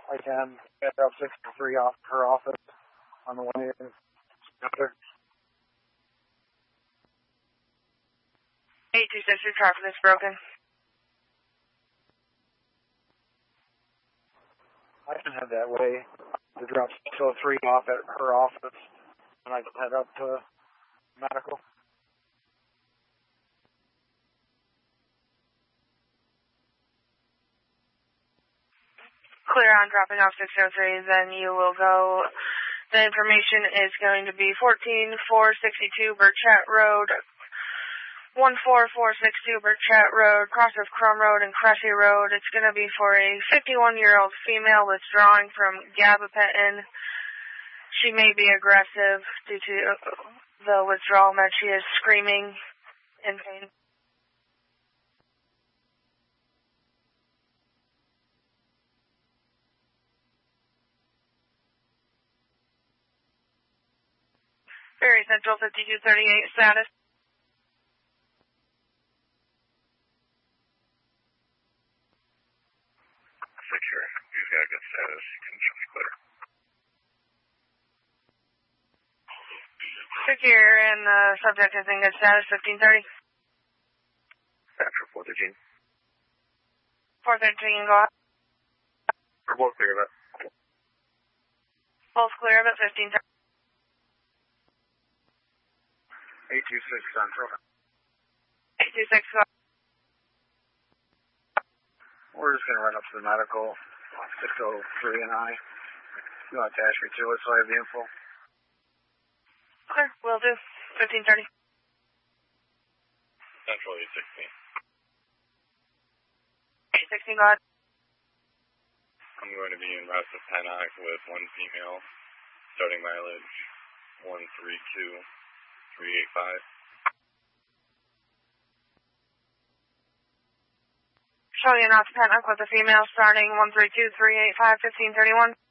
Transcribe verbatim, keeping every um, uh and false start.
I can get up sixty-three off her office on the one end. eight two six, your traffic is broken. I can head that way to drop six oh three off at her office, and I can head up to medical. Clear on dropping off six oh three, then you will go, the information is going to be fourteen four sixty-two Burchett Road, one four four six two Burchett Road, cross of Crum Road and Cressy Road. It's going to be for a fifty-one-year-old female withdrawing from gabapentin. She may be aggressive due to the withdrawal med. She is screaming in pain. Very Central fifty-two thirty-eight status. Secure. You've got good status. You can just clear. Secure, and the subject is in good status, fifteen thirty. After four thirteen. four thirteen, go ahead. We're both clear of it. Both clear of it, fifteen thirty. eight two six Central. eight two six, go ahead. We're just going to run up to the medical, six oh three and I. You want to attach me to it so I have the info? Clear, will do. fifteen thirty. Central eight sixteen. eight sixteen, go ahead. I'm going to be in Rappahannock with one female, starting mileage one three two three eight five. Showing you an Rappahannock with a female starting one three two three eight five, fifteen thirty-one.